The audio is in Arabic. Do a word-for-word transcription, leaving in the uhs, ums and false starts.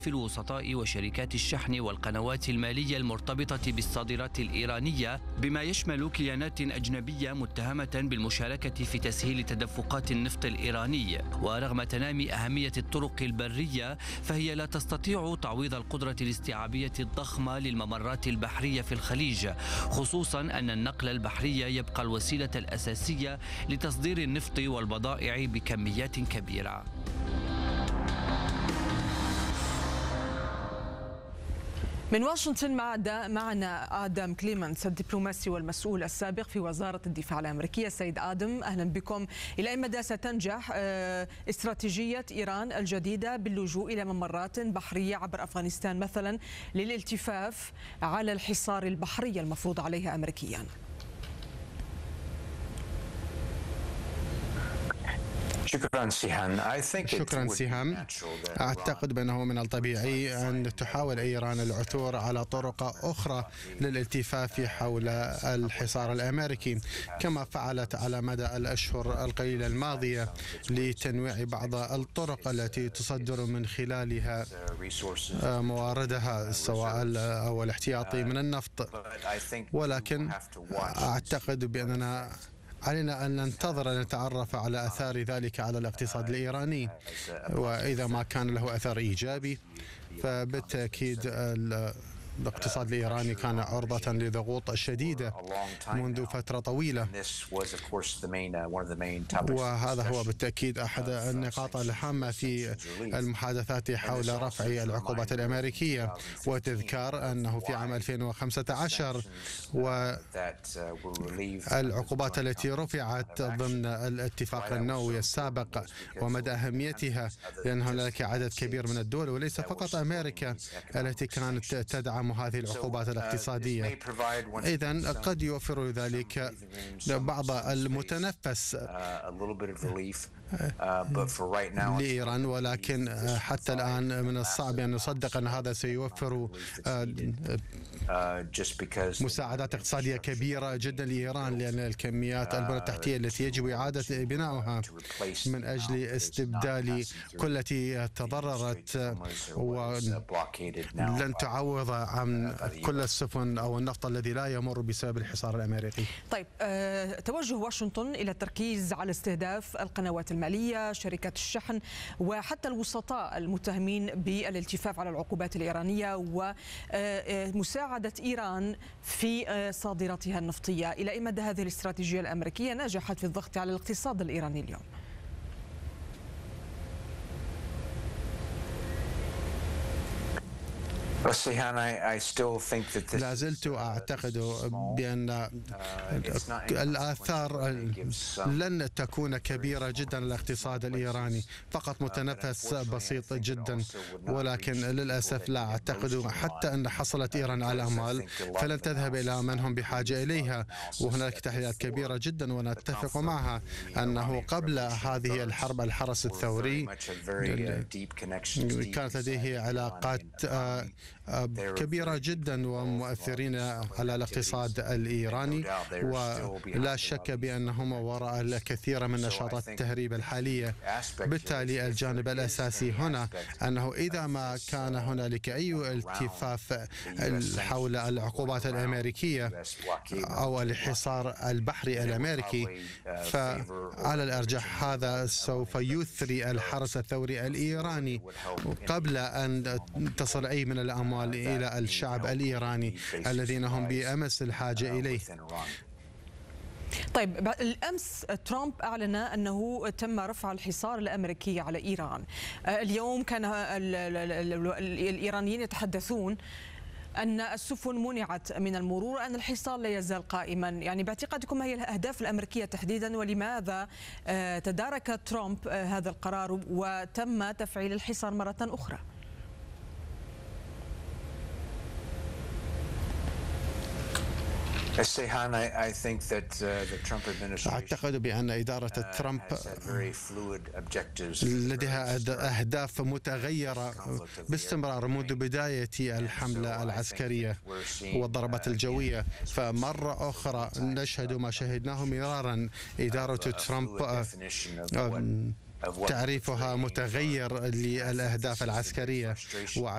في الوسطاء وشركات الشحن والقنوات المالية المرتبطة بالصادرات الإيرانية، بما يشمل كيانات أجنبية متهمة بالمشاركة في تسهيل تدفقات النفط الإيراني. ورغم تنامي أهمية الطرق البرية، فهي لا تستطيع تعويض القدرة الاستيعابية الضخمة للممرات البحرية في الخليج، خصوصا أن النقل البحري يبقى الوسيلة الأساسية لتصدير النفط والبضائع بكميات كبيرة. من واشنطن معنا آدم كليمنتس الدبلوماسي والمسؤول السابق في وزارة الدفاع الأمريكية. سيد آدم، أهلا بكم. إلى أي مدى ستنجح استراتيجية إيران الجديدة باللجوء إلى ممرات بحرية عبر أفغانستان مثلا للالتفاف على الحصار البحري المفروض عليها أمريكيا؟ شكرا سيهان. شكرا سيهام. أعتقد بأنه من الطبيعي أن تحاول إيران العثور على طرق أخرى للالتفاف حول الحصار الأمريكي، كما فعلت على مدى الأشهر القليلة الماضية لتنويع بعض الطرق التي تصدر من خلالها مواردها سواء أو الاحتياطي من النفط. ولكن أعتقد بأننا علينا أن ننتظر أن نتعرف على أثار ذلك على الاقتصاد الإيراني، وإذا ما كان له أثر إيجابي فبالتأكيد الاقتصاد الإيراني كان عرضة لضغوط شديدة منذ فترة طويلة، وهذا هو بالتأكيد أحد النقاط الهامة في المحادثات حول رفع العقوبات الأمريكية، وتذكار أنه في عام ألفين وخمسة عشر والعقوبات التي رفعت ضمن الاتفاق النووي السابق ومدى أهميتها، لأن هناك عدد كبير من الدول وليس فقط أمريكا التي كانت تدعم هذه العقوبات الاقتصادية. إذن قد يوفر ذلك بعض المتنفس لإيران، ولكن حتى الآن من الصعب أن نصدق أن هذا سيوفر مساعدات اقتصادية كبيرة جدا لإيران، لأن الكميات البنى التحتية التي يجب إعادة بناؤها من أجل استبدال كل التي تضررت ولن تعوض عن كل السفن أو النفط الذي لا يمر بسبب الحصار الأمريكي. طيب، أه توجه واشنطن إلى التركيز على استهداف القنوات المالية، شركات الشحن، وحتى الوسطاء المتهمين بالالتفاف على العقوبات الإيرانية ومساعدة إيران في صادراتها النفطية. إلى أي مدى هذه الاستراتيجية الأمريكية نجحت في الضغط على الاقتصاد الإيراني اليوم؟ لا زلت أعتقد بأن الآثار لن تكون كبيرة جدا للاقتصاد الإيراني، فقط متنفس بسيط جدا، ولكن للأسف لا أعتقد حتى أن حصلت إيران على أموال فلن تذهب إلى من هم بحاجة إليها. وهناك تحديات كبيرة جدا ونتفق معها أنه قبل هذه الحرب الحرس الثوري كانت لديه علاقات كبيرة جدا ومؤثرين على الاقتصاد الإيراني، ولا شك بأنهم وراء الكثير من نشاطات التهريب الحالية. بالتالي الجانب الأساسي هنا أنه إذا ما كان هنالك أي التفاف حول العقوبات الأمريكية أو الحصار البحري الأمريكي، فعلى الأرجح هذا سوف يثري الحرس الثوري الإيراني قبل أن تصل أي من الأموال إلى الشعب الإيراني الذين هم بأمس الحاجة إليه. طيب، الأمس ترامب أعلن أنه تم رفع الحصار الأمريكي على إيران. اليوم كان الإيرانيين يتحدثون أن السفن منعت من المرور، أن الحصار لا يزال قائما. يعني باعتقادكم ما هي الأهداف الأمريكية تحديدا، ولماذا تدارك ترامب هذا القرار وتم تفعيل الحصار مرة أخرى؟ أعتقد بأن إدارة ترامب لديها أهداف متغيرة باستمرار منذ بداية الحملة العسكرية والضربات الجوية، فمرة أخرى نشهد ما شهدناه مرارا. إدارة ترامب تعريفها متغير للأهداف العسكرية.